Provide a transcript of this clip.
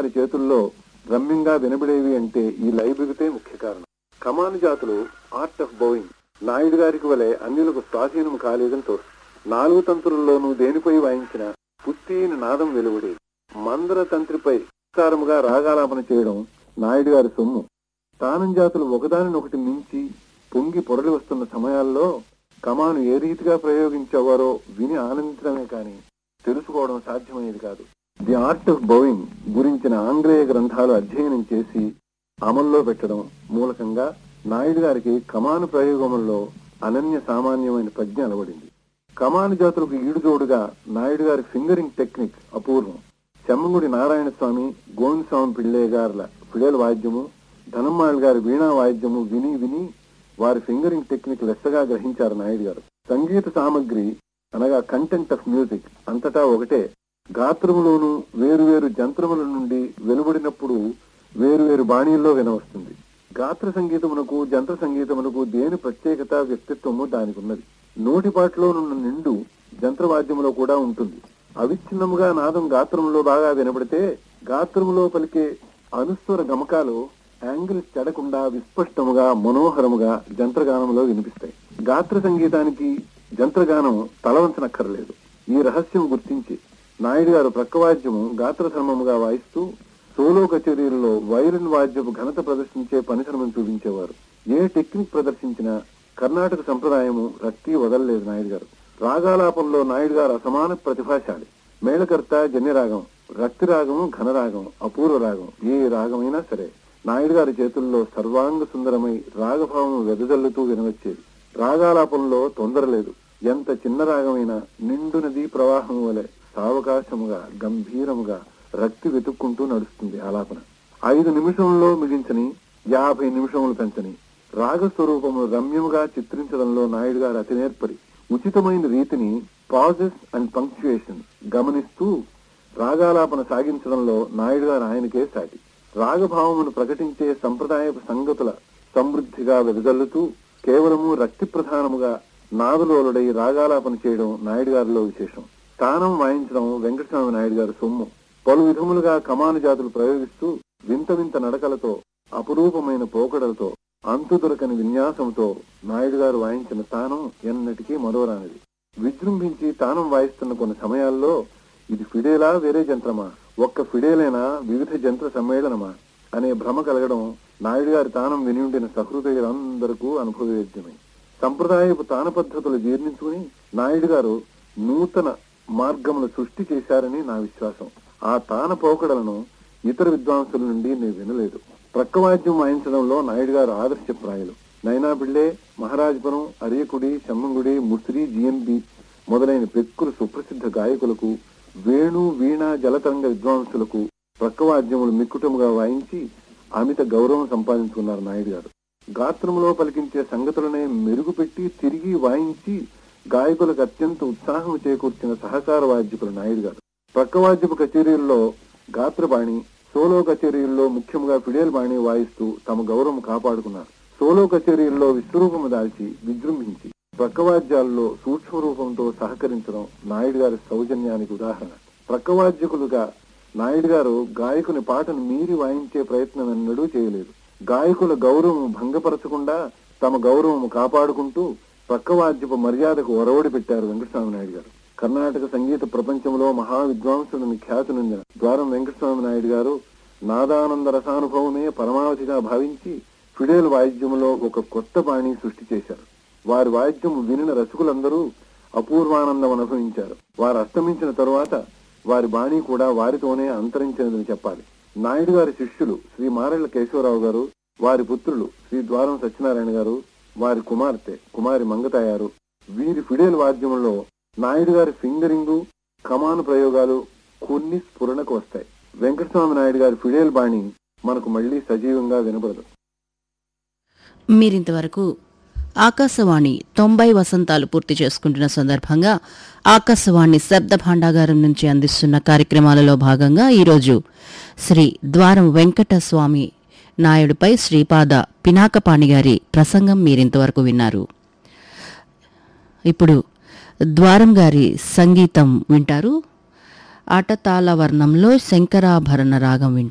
అతని చేతుల్లో రమ్యంగా వినబడేవి అంటే ఈ లయబిగుతే ముఖ్య కారణం. కమాను జాతులు ఆర్ట్ ఆఫ్ బౌయింగ్ నాయుడు గారికి వలె అన్యులకు స్వాధీనం కాలేదని తోడు. 4 తంత్రుల్లోనూ దేనిపై వాయించిన పుత్తీని నాదం వెలువడేది. మందర తంత్రిపై విస్తారముగా రాగాలాపన చేయడం నాయుడు గారి సొమ్ము. తానం జాతులు ఒకదానినొకటి మించి పొంగి పొరలి వస్తున్న సమయాల్లో కమాను ఏ రీతిగా ప్రయోగించేవారో విని ఆనందించడమే కాని తెలుసుకోవడం సాధ్యమయ్యేది కాదు. ది ఆర్ట్ ఆఫ్ బౌయింగ్ గురించిన ఆంగ్లేయ గ్రంథాలు అధ్యయనం చేసి అమల్లో పెట్టడం మూలకంగా నాయుడు గారికి కమాను ప్రయోగంలో అనన్య సామాన్యమైన ప్రజ్ఞ అలవడింది. కమాను జాతులకు ఈడుజోడుగా నాయుడు గారి ఫింగరింగ్ టెక్నిక్ అపూర్వం. చెమ్మంగుడి నారాయణ స్వామి, గోవిందస్వామి పిళ్ళే గారుల ఫిడేల్ వాయిద్యము, ధనమ్మాళ్ గారి వీణా వాయిద్యము విని విని వారి ఫింగరింగ్ టెక్నిక్ లెస్సగా గ్రహించారు నాయుడు గారు. సంగీత సామగ్రి అనగా కంటెంట్ ఆఫ్ మ్యూజిక్ అంతటా ఒకటే. గాత్రములోనూ వేరువేరు జంత్రముల నుండి వెలువడినప్పుడు వేరువేరు బాణీల్లో వినవస్తుంది. గాత్ర సంగీతమునకు జంత్ర సంగీతమునకు దేని ప్రత్యేకత వ్యక్తిత్వము దానికి ఉన్నది. నోటిపాట్లో నున్న నిండు జంత్రవాద్యములో కూడా ఉంటుంది. అవిచ్ఛిన్నముగా నాదం గాత్రములో బాగా వినబడితే గాత్రములో పలికే అనుస్వర గమకాలు యాంగిల్ చెడకుండా విస్పష్టముగా మనోహరముగా జంత్రగానంలో వినిపిస్తాయి. గాత్ర సంగీతానికి జంత్రగానం తలవంచనక్కర్లేదు. ఈ రహస్యం గుర్తించి నాయుడు గారు ప్రక్కవాద్యము గాత్రధర్మముగా వాయిస్తూ సోలో కచేరీలలో వైలిన్ వాద్యపు ఘనత ప్రదర్శించే పనిశ్రమను చూపించేవారు. ఏ టెక్నిక్ ప్రదర్శించినా కర్ణాటక సంప్రదాయము రక్తి వదలలేదు నాయుడు గారు. రాగాలాపంలో నాయుడు గారు అసమాన ప్రతిభాశాలి. మేళకర్త జన్యరాగం, రక్తి రాగము, ఘనరాగం, అపూర్వ రాగం, ఏ రాగమైనా సరే నాయుడు గారి చేతుల్లో సర్వాంగ సుందరమై రాగభావం వెదజల్లుతూ వినవచ్చేది. రాగాలాపంలో తొందర లేదు. ఎంత చిన్న రాగమైనా నిండు నదీ ప్రవాహం వలె సావకాశముగా గంభీరముగా రక్తి వెతుక్కుంటూ నడుస్తుంది ఆలాపన. 5 నిమిషంలో మిగించని 50 నిమిషములు పెంచని రాగస్వరూపమును రమ్యముగా చిత్రించడంలో నాయుడు గారు అతి నేర్పరి. ఉచితమైన రీతిని పాజెస్ అండ్ పంక్చుయేషన్ గమనిస్తూ రాగాలాపన సాగించడంలో నాయుడు గారు ఆయనకే సాటి. రాగభావమును ప్రకటించే సంప్రదాయపు సంగతుల సమృద్ధిగా వెదజల్లుతూ కేవలము రక్తి ప్రధానముగా నాదులోలుడై రాగాలాపన చేయడం నాయుడు గారిలో విశేషం. తానం వాయించడం వెంకటస్వామి నాయుడు గారి సొమ్ము. పలు విధములుగా కమాను జాతులు ప్రయోగిస్తూ వింత వింత నడకలతో అపురూపమైన పోకడలతో అంతు దొరకని విన్యాసంతో నాయుడు గారు వాయించిన తానం ఎన్నటికీ మరోరానిది. విజృంభించి తానం వాయిస్తున్న కొన్ని సమయాల్లో ఇది ఫిడేలా వేరే జంత్రమా, ఒక్క ఫిడేలేనా వివిధ జంత్ర సమ్మేళనమా అనే భ్రమ కలగడం నాయుడు గారి తానం విని ఉండిన సహృదయులందరికీ అనుభవవేద్యమే. సంప్రదాయపు తాన పద్ధతులు జీర్ణించుకుని నాయుడు గారు నూతన మార్గములు సృష్టి చేశారని నా విశ్వాసం. ఆ తాన పోకడలను ఇతర విద్వాంసుల నుండి నేను వినలేదు. ప్రక్కవాద్యం వాయించడంలో నాయుడు గారు ఆదర్శప్రాయులు. నైనా పిళ్ళే, మహారాజపురం, అరియకుడి, చెమ్మంగుడి, ముసిరి, జిఎన్బి మొదలైన పెక్కులు సుప్రసిద్ధ గాయకులకు, వేణు వీణ జలతరంగ విద్వాంసులకు ప్రక్కవాద్యములు మిక్కుటముగా వాయించి అమిత గౌరవం సంపాదించుకున్నారు నాయుడు గారు. గాత్రములో పలికించే సంగతులనే మెరుగుపెట్టి తిరిగి వాయించి గాయకులకు అత్యంత ఉత్సాహం చేకూర్చిన సహకార వాద్యకులు నాయుడు గారు. ప్రక్కవాద్యపు కచేరీల్లో గాత్రబాణి, సోలో కచేరీల్లో ముఖ్యంగా ఫిడేల్ బాణి వాయిస్తూ తమ గౌరవం కాపాడుకున్నారు. సోలో కచేరీల్లో విశ్వరూపము దాల్చి విజృంభించి ప్రక్కవాద్యాల్లో సూక్ష్మ రూపంతో సహకరించడం నాయుడు గారి సౌజన్యానికి ఉదాహరణ. ప్రక్కవాద్యకులుగా నాయుడు గారు గాయకుని పాటను మీరి వాయించే ప్రయత్నం ఎన్నడూ చేయలేదు. గాయకుల గౌరవం భంగపరచకుండా తమ గౌరవం కాపాడుకుంటూ ప్రక్కవాద్యపు మర్యాదకు ఒరవడి పెట్టారు వెంకటస్వామి నాయుడు గారు. కర్ణాటక సంగీత ప్రపంచంలో మహావిద్వాంసుడిని ఖ్యాతి నొందిన ద్వారం వెంకటస్వామి నాయుడు గారు నాదానంద రసానుభవమే పరమావధిగా భావించి ఫిడేల్ వాయిద్యములో ఒక కొత్త బాణి సృష్టి చేశారు. వారి వాయిద్యము వినిన రసికులందరూ అపూర్వానందం అనుభవించారు. వారు అస్తమించిన తరువాత వారి బాణి కూడా వారితోనే అంతరించినదని చెప్పాలి. నాయుడు గారి శిష్యులు శ్రీ మారెళ్ల కేశవరావు గారు, వారి పుత్రులు శ్రీ ద్వారం సత్యనారాయణ గారు, వారి కుమార్తె కుమారి మంగతాయారు, వీరి ఫిడేల్ వాద్యములో నాయుడు గారి ఫింగరింగు, కమాను ప్రయోగాలు కొన్ని స్ఫురణకు వస్తాయి. వెంకటస్వామి నాయుడు గారి ఫిడేల్ బాణి మనకు మళ్లీ సజీవంగా వినపడదు. మీరింతవరకు ఆకాశవాణి 90 వసంతాలు పూర్తి చేసుకుంటున్న సందర్భంగా ఆకాశవాణి శబ్ద భాండాగారం నుంచి అందిస్తున్న కార్యక్రమాలలో భాగంగా ఈరోజు శ్రీ ద్వారం వెంకటస్వామి నాయుడుపై శ్రీపాద పినాకపాణి గారి ప్రసంగం మీరింతవరకు విన్నారు. ఇప్పుడు ద్వారం గారి సంగీతం వింటారు. ఆటతాళ వర్ణంలో శంకరాభరణ రాగం వింటారు.